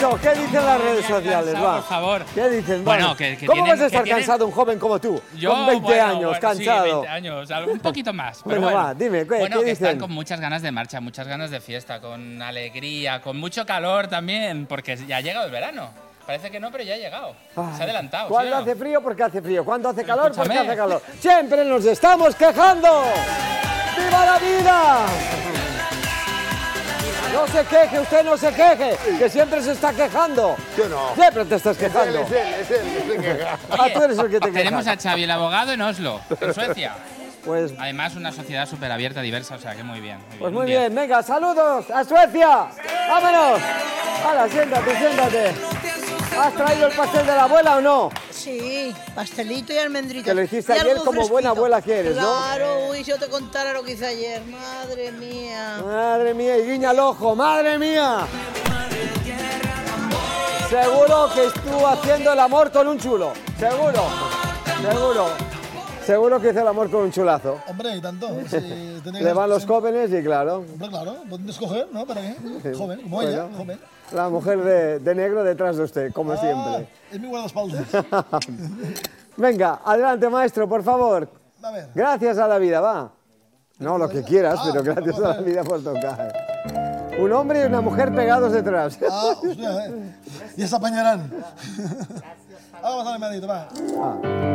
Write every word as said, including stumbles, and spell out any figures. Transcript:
Maestro, ¿qué dicen las redes sociales? Cansado, Va. por favor. ¿Qué dicen? Bueno, Va. que, que ¿Cómo tienen, vas a estar que tienen... cansado un joven como tú? Yo, con veinte bueno, años, bueno, cansado. Sí, veinte años, algo- un poquito más. Pero Bueno, bueno, va, dime, ¿qué, bueno, ¿qué que dicen? están con muchas ganas de marcha, muchas ganas de fiesta, con alegría, con mucho calor también, porque ya ha llegado el verano. Parece que no, pero ya ha llegado. Ay, Se ha adelantado. ¿sí ¿Cuándo o no? hace frío? Porque hace frío. ¿Cuándo hace calor? Porque escúchame. hace calor. Siempre nos estamos quejando. ¡Viva la vida! No se queje, usted no se queje, que siempre se está quejando. Yo no. Siempre te estás Es él, quejando. es él, es él, es él que- Ah, tú eres el que te quejas. Tenemos a Xavi, el abogado, en Oslo, en Suecia. Pues, Además, una sociedad súper abierta, diversa, o sea que muy bien. Muy bien pues un muy diez. bien, venga, saludos a Suecia. ¡Vámonos! Hala, siéntate, siéntate. ¿Has traído el pastel de la abuela o no? Sí, pastelito y almendrito. Que lo hiciste Y ayer algo como fresquito. buena abuela que eres, ¿no? Claro, uy, si yo te contara lo que hice ayer, madre mía. Madre mía, y guiña el ojo, madre mía. Seguro que estuvo haciendo el amor con un chulo. Seguro, seguro. Seguro que hizo el amor con un chulazo. Hombre, y tanto. Si tenía que- Le van los jóvenes y claro. Hombre, claro, pueden escoger, ¿no? ¿Para qué? Joven, como Bueno, ella, joven. La mujer de, de negro detrás de usted, como Ah, siempre. es mi guardaespaldas. Venga, adelante, maestro, por favor. A ver. Gracias a la vida, va. No, lo que quieras, Ah, pero gracias a la vamos a ver. vida por tocar. Un hombre y una mujer pegados detrás. Ah, hostia, eh. Ya se apañarán. Vamos a darle medito, va. Ah.